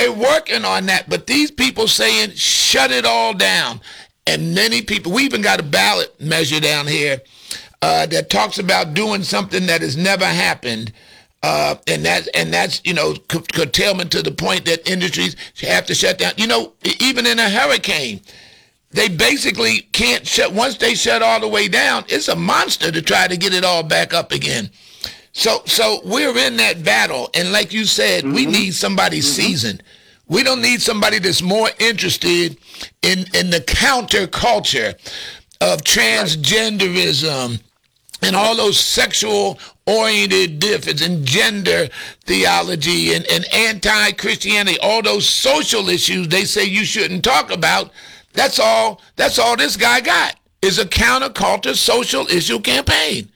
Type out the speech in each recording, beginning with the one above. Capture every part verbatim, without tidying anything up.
they're working on that, but these people saying shut it all down. And many people, we even got a ballot measure down here uh, that talks about doing something that has never happened. Uh, and that and that's, you know, cu- curtailment to the point that industries have to shut down. You know, even in a hurricane, they basically can't shut. Once they shut all the way down, it's a monster to try to get it all back up again. So so we're in that battle. And like you said, mm-hmm. we need somebody mm-hmm. seasoned. We don't need somebody that's more interested in, in the counterculture of transgenderism and all those sexual-oriented differences and gender theology and, and anti-Christianity, all those social issues they say you shouldn't talk about. That's all. That's all this guy got is a counterculture social issue campaign.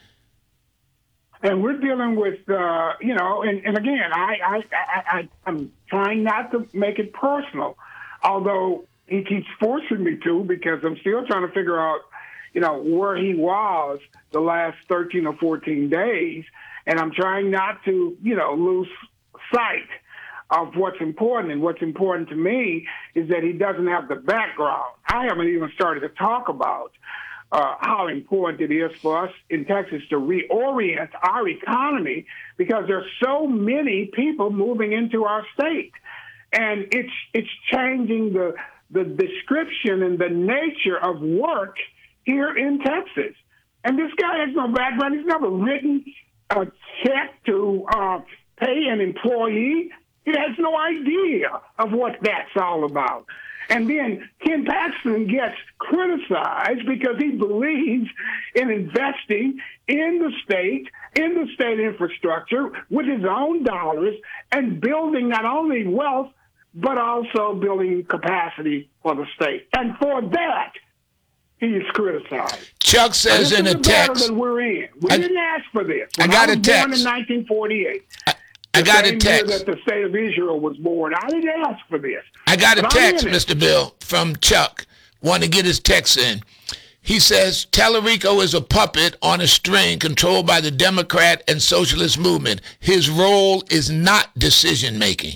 And we're dealing with, uh, you know, and, and again, I, I, I, I, I'm trying not to make it personal, although he keeps forcing me to because I'm still trying to figure out, you know, where he was the last thirteen or fourteen days. And I'm trying not to, you know, lose sight of what's important. And what's important to me is that he doesn't have the background. I haven't even started to talk about uh, how important it is for us in Texas to reorient our economy because there's so many people moving into our state. And it's it's changing the the description and the nature of work here in Texas. And this guy has no background. He's never written a check to uh, pay an employee. He has no idea of what that's all about. And then Ken Paxton gets criticized because he believes in investing in the state, in the state infrastructure with his own dollars and building not only wealth, but also building capacity for the state. And for that, he is criticized. Chuck says in a text. That we're in. We I, didn't ask for this. When I got I was a text. born in nineteen forty-eight. I, I got a text. That the state of Israel was born. I didn't ask for this. I got a text, Mister Bill, from Chuck. Want to get his text in. He says, Tallarico is a puppet on a string controlled by the Democrat and socialist movement. His role is not decision-making.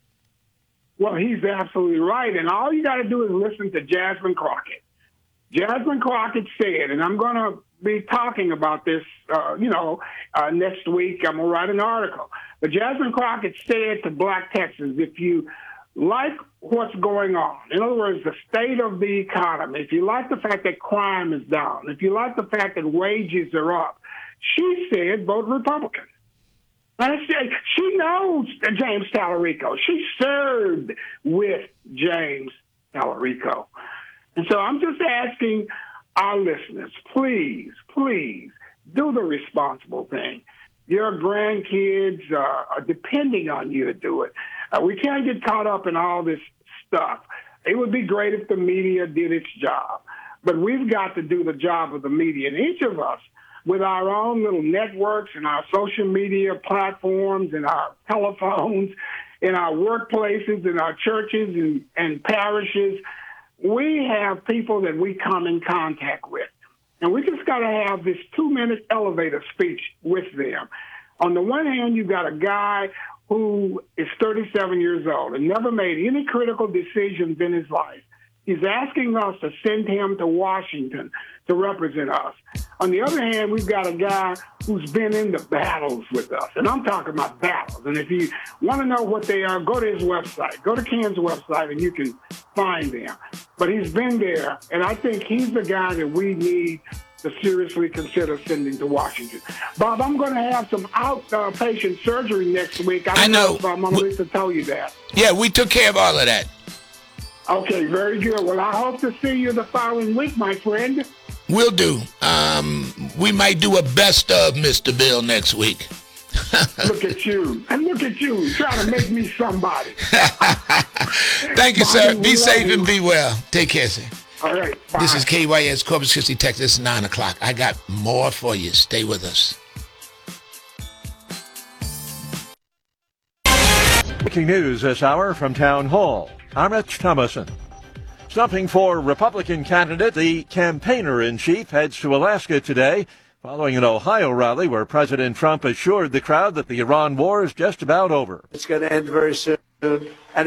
Well, he's absolutely right. And all you got to do is listen to Jasmine Crockett. Jasmine Crockett said, and I'm going to be talking about this, uh, you know, uh, next week. I'm going to write an article. But Jasmine Crockett said to Black Texans, if you like what's going on, in other words, the state of the economy, if you like the fact that crime is down, if you like the fact that wages are up, she said vote Republican. And she, she knows James Tallarico. She served with James Tallarico. And so I'm just asking our listeners, please, please do the responsible thing. Your grandkids uh, are depending on you to do it. Uh, we can't get caught up in all this stuff. It would be great if the media did its job, but we've got to do the job of the media. And each of us, with our own little networks and our social media platforms and our telephones, in our workplaces, in our churches and, and parishes, we have people that we come in contact with. And we just got to have this two-minute elevator speech with them. On the one hand, you've got a guy who is thirty-seven years old and never made any critical decisions in his life. He's asking us to send him to Washington to represent us. On the other hand, we've got a guy who's been in the battles with us. And I'm talking about battles. And if you want to know what they are, go to his website. Go to Ken's website and you can find them. But he's been there, and I think he's the guy that we need to seriously consider sending to Washington. Bob, I'm going to have some outpatient surgery next week. I, don't I know. know if I'm going to tell you that. Yeah, we took care of all of that. Okay, very good. Well, I hope to see you the following week, my friend. We'll do. Um, we might do a best of Mister Bill next week. Look at you. And look at you trying to make me somebody. Thank you, sir. Be safe you. and be well. Take care, sir. All right. Bye. This is K Y S Corpus Christi, Texas, nine o'clock. I got more for you. Stay with us. Breaking news this hour from Town Hall. I'm Rich Thomason. Stopping for Republican candidate, the campaigner-in-chief heads to Alaska today following an Ohio rally where President Trump assured the crowd that the Iran war is just about over. It's going to end very soon. And